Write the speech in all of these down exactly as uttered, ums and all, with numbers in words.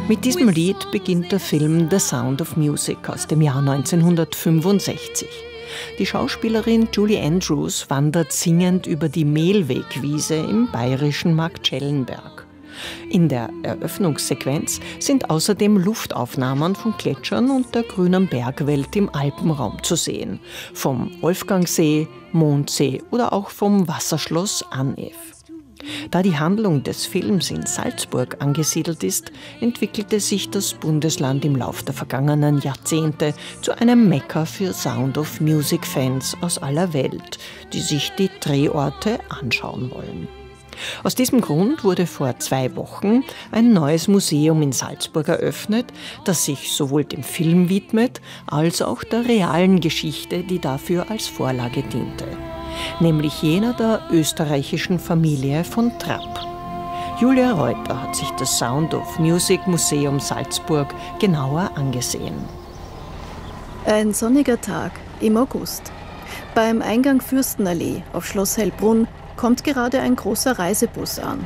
Mit diesem Lied beginnt der Film The Sound of Music aus dem Jahr neunzehnhundertfünfundsechzig. Die Schauspielerin Julie Andrews wandert singend über die Mehlwegwiese im bayerischen Marktschellenberg. In der Eröffnungssequenz sind außerdem Luftaufnahmen von Gletschern und der grünen Bergwelt im Alpenraum zu sehen, vom Wolfgangsee, Mondsee oder auch vom Wasserschloss Annev. Da die Handlung des Films in Salzburg angesiedelt ist, entwickelte sich das Bundesland im Lauf der vergangenen Jahrzehnte zu einem Mekka für Sound of Music-Fans aus aller Welt, die sich die Drehorte anschauen wollen. Aus diesem Grund wurde vor zwei Wochen ein neues Museum in Salzburg eröffnet, das sich sowohl dem Film widmet, als auch der realen Geschichte, die dafür als Vorlage diente. Nämlich jener der österreichischen Familie von Trapp. Julia Reuter hat sich das Sound of Music Museum Salzburg genauer angesehen. Ein sonniger Tag im August. Beim Eingang Fürstenallee auf Schloss Hellbrunn kommt gerade ein großer Reisebus an.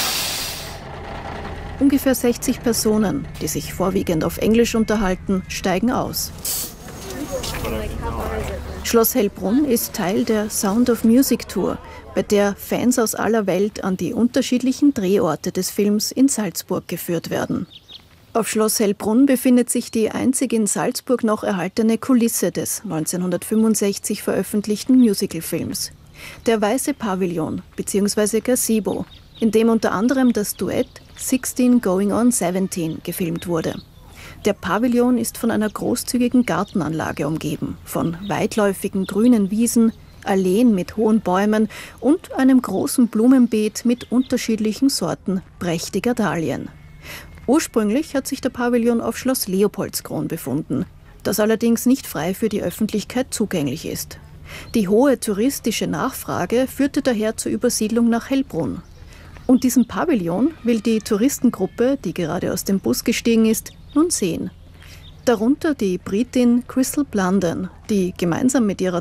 Ungefähr sechzig Personen, die sich vorwiegend auf Englisch unterhalten, steigen aus. Schloss Hellbrunn ist Teil der Sound of Music Tour, bei der Fans aus aller Welt an die unterschiedlichen Drehorte des Films in Salzburg geführt werden. Auf Schloss Hellbrunn befindet sich die einzig in Salzburg noch erhaltene Kulisse des neunzehnhundertfünfundsechzig veröffentlichten Musicalfilms. Der Weiße Pavillon bzw. Gazebo, in dem unter anderem das Duett sixteen going on seventeen gefilmt wurde. Der Pavillon ist von einer großzügigen Gartenanlage umgeben, von weitläufigen grünen Wiesen, Alleen mit hohen Bäumen und einem großen Blumenbeet mit unterschiedlichen Sorten prächtiger Dahlien. Ursprünglich hat sich der Pavillon auf Schloss Leopoldskron befunden, das allerdings nicht frei für die Öffentlichkeit zugänglich ist. Die hohe touristische Nachfrage führte daher zur Übersiedlung nach Hellbrunn. Und diesen Pavillon will die Touristengruppe, die gerade aus dem Bus gestiegen ist, nun sehen. Darunter die Britin Crystal Blunden, die gemeinsam mit ihrer